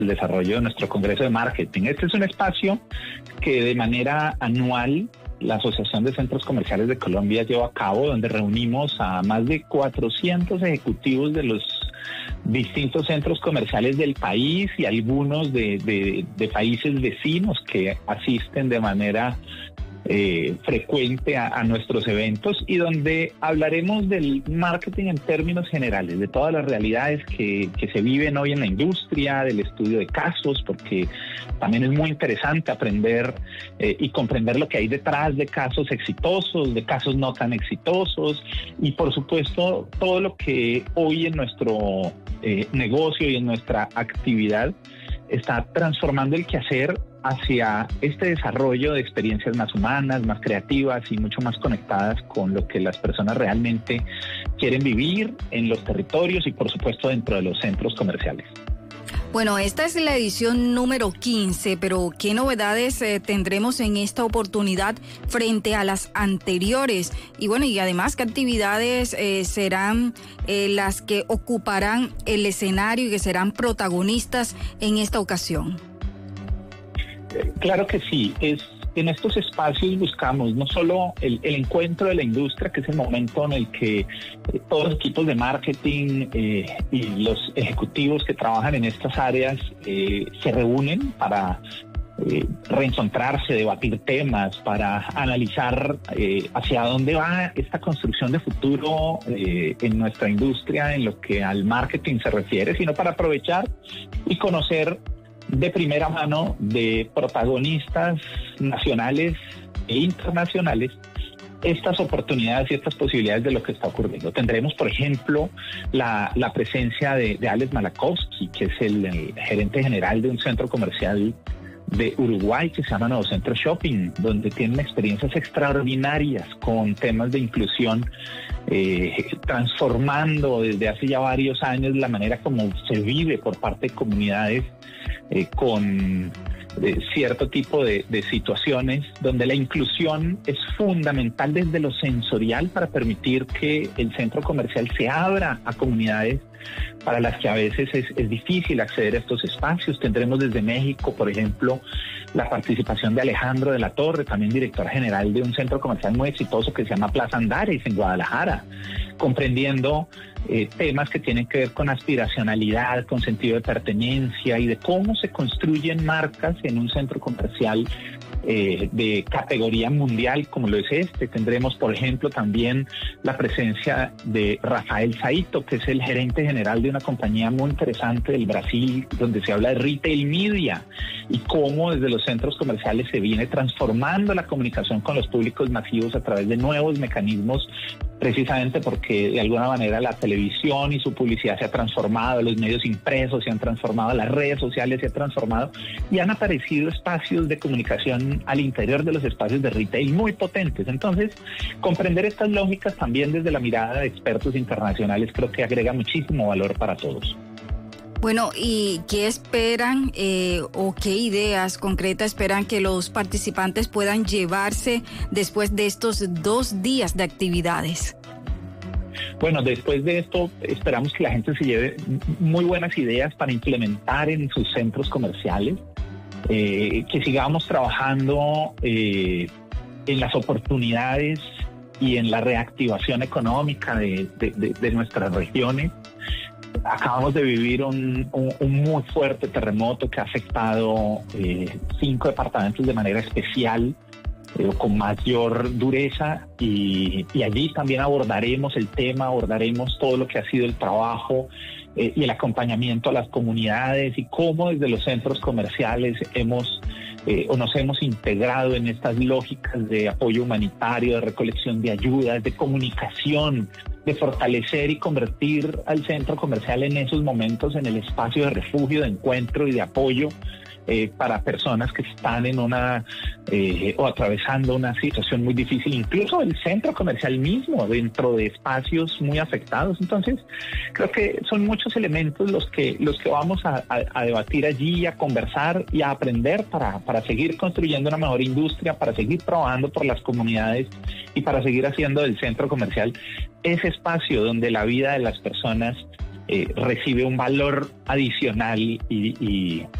el desarrollo de nuestro Congreso de Marketing. Este es un espacio que de manera anual la Asociación de Centros Comerciales de Colombia lleva a cabo, donde reunimos a más de 400 ejecutivos de los distintos centros comerciales del país y algunos de países vecinos que asisten de manera frecuente a nuestros eventos, y donde hablaremos del marketing en términos generales, de todas las realidades que se viven hoy en la industria, del estudio de casos, porque también es muy interesante aprender y comprender lo que hay detrás de casos exitosos, de casos no tan exitosos, y por supuesto todo lo que hoy en nuestro negocio y en nuestra actividad está transformando el quehacer hacia este desarrollo de experiencias más humanas, más creativas y mucho más conectadas con lo que las personas realmente quieren vivir en los territorios y por supuesto dentro de los centros comerciales. Bueno, esta es la edición número 15, pero ¿qué novedades tendremos en esta oportunidad frente a las anteriores? Y bueno, y además, ¿qué actividades serán las que ocuparán el escenario y que serán protagonistas en esta ocasión? Claro que sí. En estos espacios buscamos no solo el encuentro de la industria, que es el momento en el que todos los equipos de marketing y los ejecutivos que trabajan en estas áreas se reúnen para reencontrarse, debatir temas, para analizar hacia dónde va esta construcción de futuro en nuestra industria en lo que al marketing se refiere, sino para aprovechar y conocer de primera mano de protagonistas nacionales e internacionales estas oportunidades y estas posibilidades de lo que está ocurriendo. Tendremos, por ejemplo, la presencia de Alex Malakowski, que es el gerente general de un centro comercial de Uruguay que se llama Nuevo Centro Shopping, donde tienen experiencias extraordinarias con temas de inclusión, transformando desde hace ya varios años la manera como se vive por parte de comunidades con cierto tipo de situaciones donde la inclusión es fundamental desde lo sensorial para permitir que el centro comercial se abra a comunidades para las que a veces es difícil acceder a estos espacios. Tendremos desde México, por ejemplo, la participación de Alejandro de la Torre, también director general de un centro comercial muy exitoso que se llama Plaza Andares en Guadalajara, comprendiendo temas que tienen que ver con aspiracionalidad, con sentido de pertenencia y de cómo se construyen marcas en un centro comercial de categoría mundial como lo es este. Tendremos, por ejemplo, también la presencia de Rafael Saito, que es el gerente general de una compañía muy interesante del Brasil, donde se habla de retail media y cómo desde los centros comerciales se viene transformando la comunicación con los públicos masivos a través de nuevos mecanismos, precisamente porque de alguna manera la televisión y su publicidad se ha transformado, los medios impresos se han transformado, las redes sociales se han transformado y han aparecido espacios de comunicación al interior de los espacios de retail muy potentes. Entonces, comprender estas lógicas también desde la mirada de expertos internacionales creo que agrega muchísimo valor para todos. Bueno, ¿y qué esperan o qué ideas concretas esperan que los participantes puedan llevarse después de estos 2 días de actividades? Bueno, después de esto esperamos que la gente se lleve muy buenas ideas para implementar en sus centros comerciales, que sigamos trabajando en las oportunidades y en la reactivación económica de nuestras regiones. Acabamos de vivir un muy fuerte terremoto que ha afectado 5 departamentos de manera especial, con mayor dureza, y allí también abordaremos el tema, abordaremos todo lo que ha sido el trabajo y el acompañamiento a las comunidades y cómo desde los centros comerciales nos hemos integrado en estas lógicas de apoyo humanitario, de recolección de ayudas, de comunicación, de fortalecer y convertir al centro comercial en esos momentos en el espacio de refugio, de encuentro y de apoyo para personas que están en o atravesando una situación muy difícil, incluso el centro comercial mismo, dentro de espacios muy afectados. Entonces, creo que son muchos elementos los que vamos a debatir allí, a conversar y a aprender para seguir construyendo una mejor industria, para seguir trabajando por las comunidades y para seguir haciendo del centro comercial ese espacio donde la vida de las personas recibe un valor adicional y